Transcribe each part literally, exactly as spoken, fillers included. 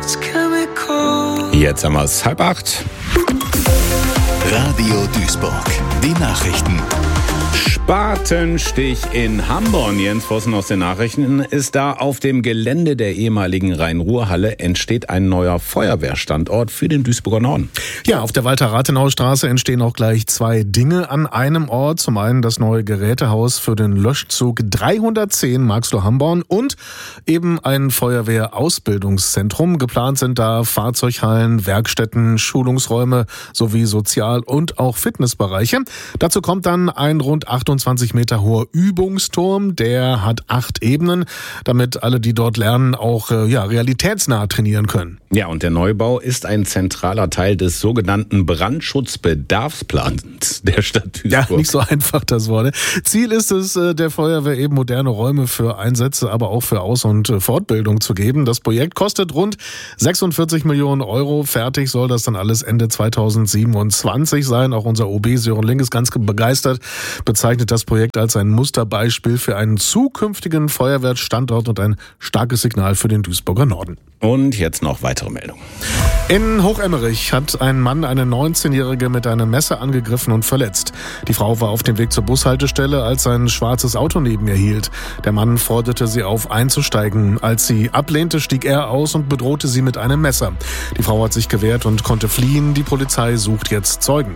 Jetzt haben wir es halb acht. Radio Duisburg, die Nachrichten. Spatenstich in Hamborn. Jens Vossen aus den Nachrichten ist da. Auf dem Gelände der ehemaligen Rhein-Ruhr-Halle entsteht ein neuer Feuerwehrstandort für den Duisburger Norden. Ja, auf der Walter-Rathenau-Straße entstehen auch gleich zwei Dinge an einem Ort. Zum einen das neue Gerätehaus für den Löschzug dreihundertzehn Marxloh-Hamborn und eben ein Feuerwehrausbildungszentrum. Geplant sind da Fahrzeughallen, Werkstätten, Schulungsräume sowie Sozial- und auch Fitnessbereiche. Dazu kommt dann ein rund achtundzwanzig Meter hoher Übungsturm. Der hat acht Ebenen, damit alle, die dort lernen, auch äh, ja, realitätsnah trainieren können. Ja, und der Neubau ist ein zentraler Teil des sogenannten Brandschutzbedarfsplans der Stadt Duisburg. Ja, nicht so einfach das Wort. Ziel ist es, der Feuerwehr eben moderne Räume für Einsätze, aber auch für Aus- und Fortbildung zu geben. Das Projekt kostet rund sechsundvierzig Millionen Euro. Fertig soll das dann alles Ende zweitausendsiebenundzwanzig sein. Auch unser O B Sören Link ist ganz begeistert, bezeichnet das Projekt als ein Musterbeispiel für einen zukünftigen Feuerwehrstandort und ein starkes Signal für den Duisburger Norden. Und jetzt noch weitere Meldungen. In Hochemmerich hat ein Mann eine neunzehnjährige mit einem Messer angegriffen und verletzt. Die Frau war auf dem Weg zur Bushaltestelle, als ein schwarzes Auto neben ihr hielt. Der Mann forderte sie auf, einzusteigen. Als sie ablehnte, stieg er aus und bedrohte sie mit einem Messer. Die Frau hat sich gewehrt und konnte fliehen. Die Polizei sucht jetzt Zeugen.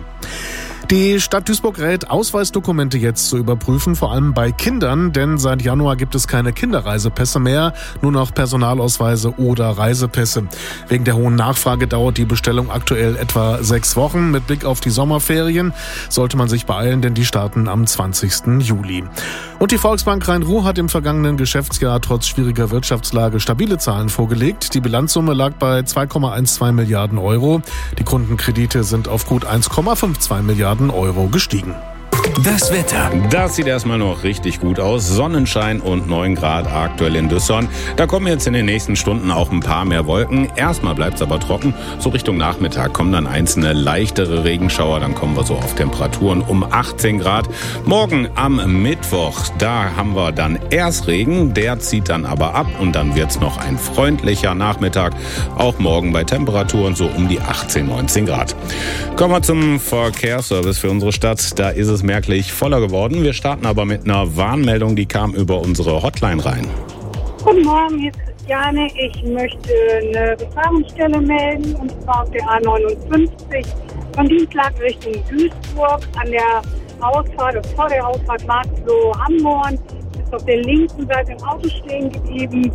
Die Stadt Duisburg rät, Ausweisdokumente jetzt zu überprüfen, vor allem bei Kindern, denn seit Januar gibt es keine Kinderreisepässe mehr, nur noch Personalausweise oder Reisepässe. Wegen der hohen Nachfrage dauert die Bestellung aktuell etwa sechs Wochen. Mit Blick auf die Sommerferien sollte man sich beeilen, denn die starten am zwanzigsten Juli. Und die Volksbank Rhein-Ruhr hat im vergangenen Geschäftsjahr trotz schwieriger Wirtschaftslage stabile Zahlen vorgelegt. Die Bilanzsumme lag bei zwei Komma zwölf Milliarden Euro. Die Kundenkredite sind auf gut eins Komma zweiundfünfzig Milliarden Euro gestiegen. Das Wetter. Das sieht erstmal noch richtig gut aus. Sonnenschein und neun Grad aktuell in Düsseldorf. Da kommen jetzt in den nächsten Stunden auch ein paar mehr Wolken. Erstmal bleibt es aber trocken. So Richtung Nachmittag kommen dann einzelne leichtere Regenschauer. Dann kommen wir so auf Temperaturen um achtzehn Grad. Morgen am Mittwoch, da haben wir dann erst Regen. Der zieht dann aber ab und dann wird es noch ein freundlicher Nachmittag. Auch morgen bei Temperaturen so um die achtzehn, neunzehn Grad. Kommen wir zum Verkehrsservice für unsere Stadt. Da ist es merklich voller geworden. Wir starten aber mit einer Warnmeldung, die kam über unsere Hotline rein. Guten Morgen, hier ist Christiane. Ich möchte eine Befahrungsstelle melden, und zwar auf der A neunundfünfzig von Dienstlaken Richtung Duisburg an der Ausfahrt, vor der Ausfahrt Marxloh-Hamborn. Ist auf der linken Seite im Auto stehen geblieben.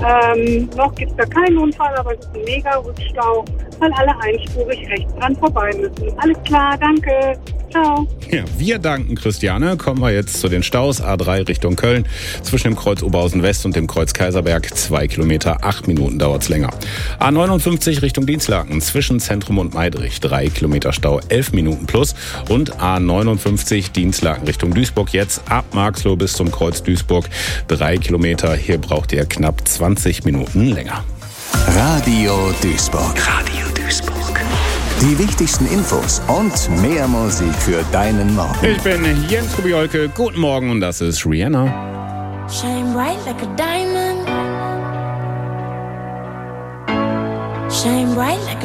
Ähm, noch gibt es da keinen Unfall, aber es ist ein Mega-Rückstau, weil alle einspurig rechts dran vorbei müssen. Alles klar, danke. Ciao. Ja, wir danken Christiane. Kommen wir jetzt zu den Staus. A drei Richtung Köln. Zwischen dem Kreuz Oberhausen West und dem Kreuz Kaiserberg. Zwei Kilometer, acht Minuten dauert's länger. A neunundfünfzig Richtung Dienstlaken. Zwischen Zentrum und Meidrich. Drei Kilometer Stau, elf Minuten plus. Und A neunundfünfzig Dienstlaken Richtung Duisburg. Jetzt ab Marxloh bis zum Kreuz Duisburg. Drei Kilometer. Hier braucht ihr knapp zwanzig Minuten länger. Radio Duisburg. Radio Duisburg. Die wichtigsten Infos und mehr Musik für deinen Morgen. Ich bin Jens Kubiolke. Guten Morgen und das ist Rihanna. Shine bright like a diamond. Shine bright like a